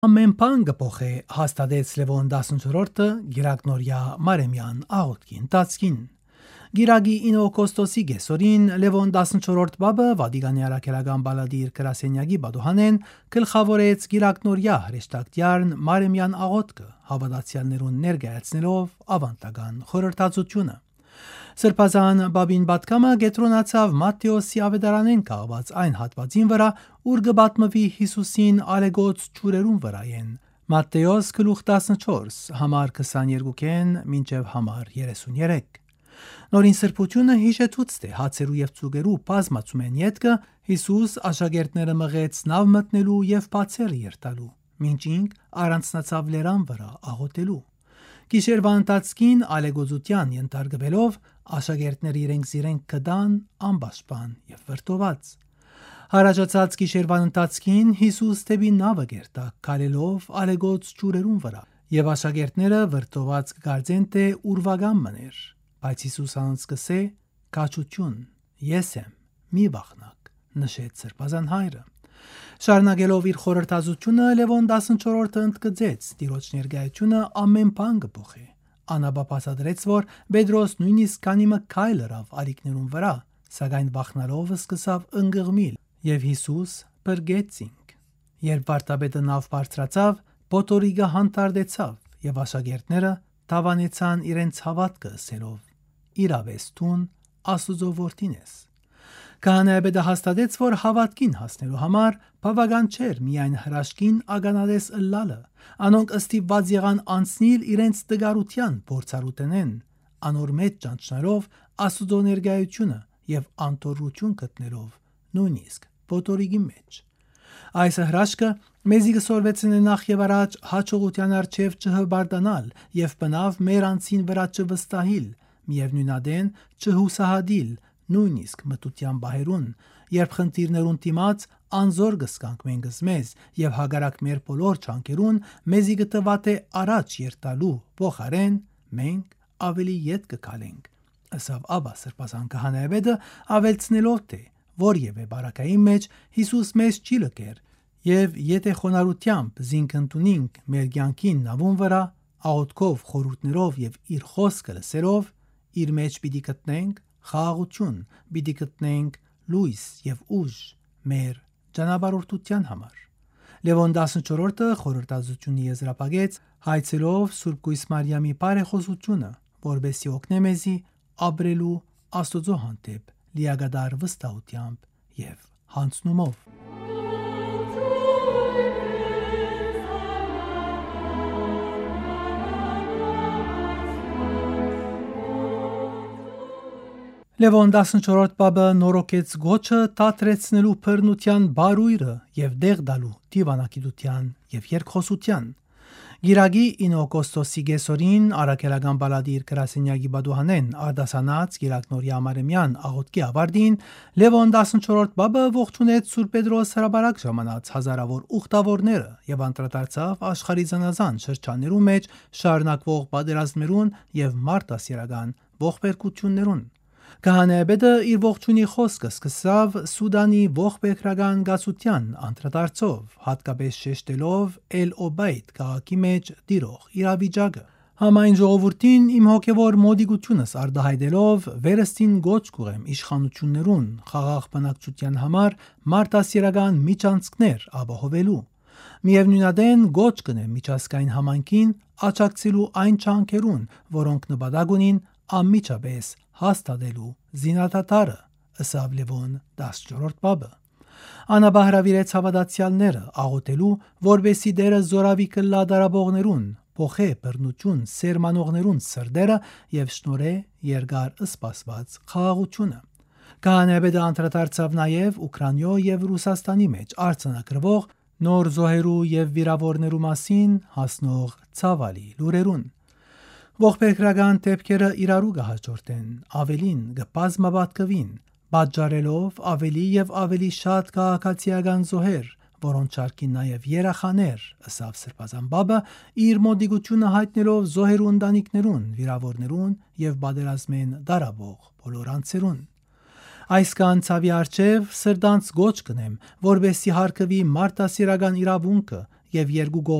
Ամեն բան կփոխի, հաստատեց Լևոն 14-րդը Գիրակնորյա Մարեմյան աղոթքի ընթացքին։ Գիրագի 9 օգոստոսի գեսորին Լևոն 14-րդ բաբը Վատիկանի առաքելական բալադիր գրասենյակի բադոհանեն գլխավորեց Գիրակնորյա հրեշտակտյարն Մարեմյան աղոթքը, հավատացյալներուն ներկայացնելով ավանդական խորհրդածությունը։ Սրբազան բաբին պատկամը գետրոնացավ Մատթեոսի ավետարանեն կաղված այն հատվածին վրա, ուր գբատմվի Հիսուսին ալեգոց ճուրերուն վրայեն։ Մատթեոս գլուխ 14, համար 22-ն մինչև համար 33։ Նորին սրբությունը հիշեցուց թե հացերու եւ ծուգերու բազմացում են յետքը Հիսուս աշակերտները մղեց նավ մտնելու եւ բացեր երթալու, մինչ ինք առանցնացավ լերան վրա աղոթելու։ Գիշերվա ընթացքին ալեգոզության ենթարկվելով աշակերտները իրենք զիրենք կդան անպաշտպան եւ վրդոված։ Հարաճած գիշերվան ընթացքին Հիսուս դեպի նավը գերտակ քալելով ալեգոց ճուրերուն վրա եւ աշակերտները վրդոված կգարձեն թե ուրվագան մներ, բայց Հիսուս անց կսե «Կաչություն, ես եմ, մի վախնակ», նշեց սրբազան հայրը։ Շարունակելով իր խորհրդածությունը Լևոն 14-րդը ընդգծեց Տիրոջ ներկայությունը ամեն բան կփոխի։ Անաբապացադրեց, որ Պետրոս նույնիսկ քանի քայլ լրավ ալիքներուն վրա, սակայն վախնալով սկսավ ընկղմիլ, եւ Հիսուս բրգեցինք։ Երբ վարտապետը նավ բարձրացավ, բոտորիգը հանդարտեցավ եւ աշակերտները դավանեցան իրենց հավատքը ասելով. «Իրավեստուն Աստուծո որդին ես»։ Քահանայապետը հաստատեց, որ հավատքին հասնելու համար բավական չէր միայն հրաշքին ականատես ըլլալը, անոնք ըստիված եղան անցնիլ իրենց տգարության փորձառուտնեն, անոր մեջ ճանչնալով Աստուծո ներկայությունը եւ անտորություն գտնելով, նույնիսկ բոտորիգի մեջ։ Այս հրաշքը մեզի կսորվեցնե նախ եւ առաջ հաջողության արչեւ չհբարդանալ եւ բնավ մեր անձին վրա չվստահիլ, միևնույնադեն չհուսահատիլ, նույնիսկ մտության բահերուն, երբ խնդիրներուն դիմաց անզոր կսկանք մենք մեզ եւ հագարակ մեր բոլոր չանկերուն մեզի գտվատե առաջ երտալու փոխարեն մենք ավելի ետ կգալենք։ Ասավ Աբա սրբազան քահանայապետը ավելցնելով թե որևէ բարակայի մեջ Հիսուս մեզ չի լքեր եւ եթե խոնարհությամբ զինքընդունինք մեր կյանքին նավուն վրա աղոթքով խորհուրդներով եւ իր խոսքը լսելով իր մեջ պիտի գտնենք խաղաղություն, պիտի գտնենք լույս եւ ուժ մեր ճանապարհորդության համար։ Լևոն 14-րդը խորհրդածությունը եզրափակեց հայցելով Սուրբ Գույս Մարիամի բարեխոսությունը, որբեսի օգնե մեզի ապրելու Աստուծո հանդեպ լիագադար վստահությամբ եւ հանցնումով։ Լևոն 14-րդ բաբը նորոգեց գոչը թատրեցնելու բռնության բարույրը եւ դեղ դալու դիվանագիտության եւ երկխոսության։ Գիրագի 9 օգոստոսի գեսորին առաքելական բալադիր գրասենյակի բադուհանեն արդասանած Գիրակնորյա Մարեմյան աղոթքի ավարտին Լևոն 14-րդ բաբը ողջունեց Սուրբ Պետրոս հրաբարակ ժամանած հազարավոր ուխտավորները եւ անդրադարձավ աշխարհի զանազան շրջաններու մեջ շարունակվող պատերազմներուն եւ մարտահրավերական ողբերգություններուն։ Քահանայապետը իր ողջունի խոսքը սկսավ Սուդանի ողբերգական գացության անդրադարձով, հատկապես շեշտելով Էլ-Օբեյդ քաղաքի մեջ տիրող իրավիճակը։ Համայն ժողովրդին իմ հոգևոր մոդիկությունս արտահայտելով վերստին գոչ կուղեմ իշխանություններուն խաղաղ բնակչության համար մարտահրավերական միջանցքներ ապահովելու։ Միևնույնադեն գոչ կնեմ միջազգային համայնքին աջակցելու այն չանքերուն, որոնք նպատակ ունին անմիջապես հաստատելու զինադատարը, ըսավ Լևոն 14-րդ բաբը։ Անաբահրավիրեց հավատացյալները աղոթելու, որբեսի դերը զորավի կլա դարաբողներուն, փոխե բռնություն սերմանողներուն սրդերը եւ շնորհե երկար սպասված խաղաղությունը։ Քահանայապետը անդրադարձավ նաեւ Ուկրաինայ եւ Ռուսաստանի մեջ արձանագրվող նոր զոհերու եւ վիրավորներու մասին հասնող ցավալի լուրերուն։ Ողբերգական դեպքերը իրարու կհաջորդեն, ավելին կբազմապատկվին, պատճառելով ավելի եւ ավելի շատ քաղաքացիական զոհեր, որոնց շարքին նաեւ երախաներ, ըսավ սրբազան բաբը, իր մոդիկությունը հայտնելով զոհերու ընտանիքներուն, վիրավորներուն եւ պատերազմեն դարաբող բոլոր անձերուն։ Այս կանցավի արչև սրտանց գոչ կնեմ, որբեսի հարկվի մարտահրավերական իրավունքը եւ 2